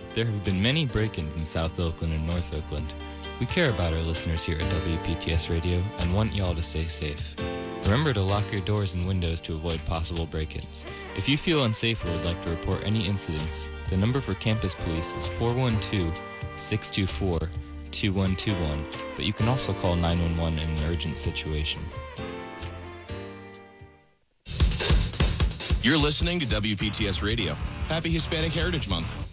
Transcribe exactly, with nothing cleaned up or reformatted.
There have been many break-ins in South Oakland and North Oakland. We care about our listeners here at W P T S Radio and want y'all to stay safe. Remember to lock your doors and windows to avoid possible break-ins. If you feel unsafe or would like to report any incidents, the number for campus police is four one two, six two four, two one two one, but you can also call nine one one in an urgent situation. You're listening to W P T S Radio. Happy Hispanic Heritage Month.